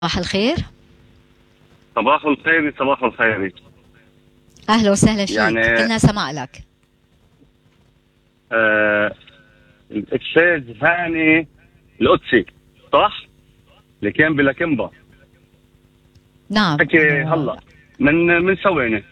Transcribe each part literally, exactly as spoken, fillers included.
صباح الخير. صباح الخير. صباح الخير. اهلا وسهلا فيك، يعني كلنا سمع لك. آه الاستاذ هاني القدسي صح؟ اللي كان بلاكمبا. نعم حكي هلا من من ثواني.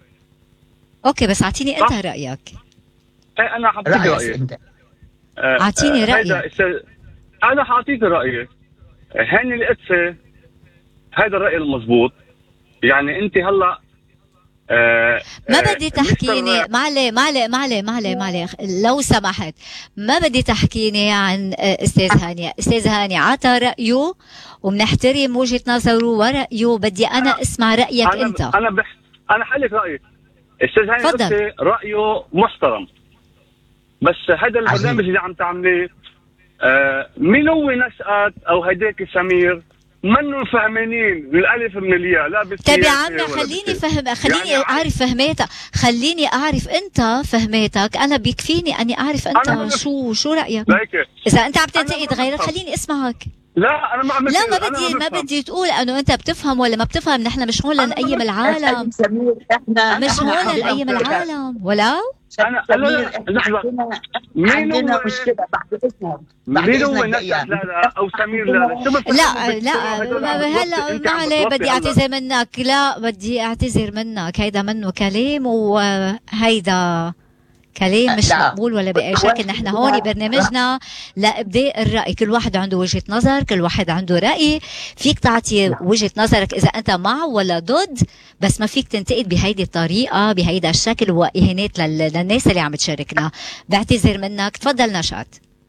اوكي بس اعطيني انت رايك. ايه انا حاطيك رايي انت. آه اعطيني آه رايك. استاذ انا حاعطيك رايي. هاني القدسي هذا الراي المضبوط. يعني انت هلا آه ما بدي تحكيني، معلي معلي معلي معلي معلي لو سمحت، ما بدي تحكيني عن استاذ هاني. استاذ هاني عطى رايه وبنحترم وجهه نظره ورأيه، بدي انا اسمع رايك أنا انت. انا بح... انا حلك رايي. استاذ هاني القدسي رايه محترم، بس هذا البرنامج اللي عم تعمليه آه مين هو نشأت او هداك سمير منو فهمانين الالف من الياء. لا طيب يا عمي خليني فهم، خليني يعني اعرف فهميتك، خليني اعرف انت فهميتك. انا بيكفيني اني اعرف انت شو شو رايك. اذا انت عم تنتقد غيرك خليني اسمعك. لا انا ما عم لا ما بدي ما بدي تقول انه انت بتفهم ولا ما بتفهم. نحن مش هون لنقيم العالم، احنا مش هون لنقيم العالم. ولو انا لا لحظه عندنا مشكله بعد اسمه مين هو لا لا او سمير لا لا لا هلا ما عليه. بدي اعتذر منك، لا بدي اعتذر منك. هيدا منه كلام وهيدا كلام مش لا. مقبول ولا بأي شكل. نحن هون برنامجنا لإبداء الرأي، كل واحد عنده وجهة نظر، كل واحد عنده رأي. فيك تعطي وجهة نظرك إذا أنت مع ولا ضد، بس ما فيك تنتقد بهيدي الطريقة بهيدا الشكل وإهانات للناس اللي عم تشاركنا. بعتذر منك. تفضل نشأت.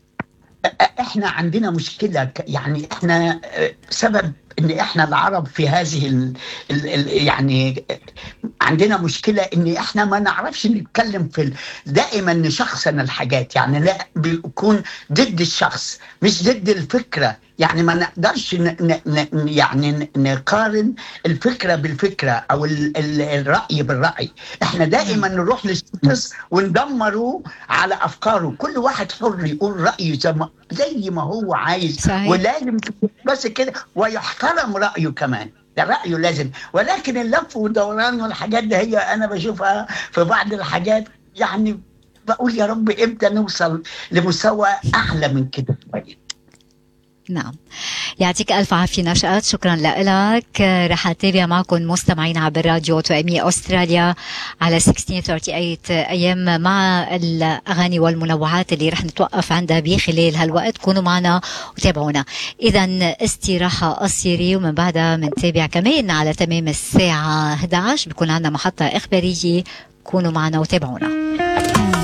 احنا عندنا مشكلة، يعني احنا سبب ان احنا العرب في هذه ال ال ال يعني عندنا مشكلة ان احنا ما نعرفش نتكلم في دائما نشخصن الحاجات. يعني لا بيكون ضد الشخص مش ضد الفكرة. يعني ما نقدرش ن ن ن يعني نقارن الفكرة بالفكرة او ال ال الرأي بالرأي. احنا دائما نروح للشخص وندمره على افكاره. كل واحد حر يقول رأيه زي ما, زي ما هو عايز. صحيح. ولازم بس كده ويحترم رأيه كمان، ده رأيه لازم. ولكن اللف والدوران والحاجات دي هي أنا بشوفها في بعض الحاجات. يعني بقول يا رب إمتى نوصل لمستوى أعلى من كده شوية. نعم، يعطيك ألف عافية نشأت، شكرا لك. رح أتابع معكم مستمعين عبر راديو توأمية أستراليا على ستة عشر ثمانية وثلاثين أيام مع الأغاني والمنوعات اللي رح نتوقف عندها بخلال هالوقت. كونوا معنا وتابعونا. إذا استراحة قصيرة ومن بعدها منتابع كمان على تمام الساعة إحدى عشر بيكون عندنا محطة إخبارية. كونوا معنا وتابعونا.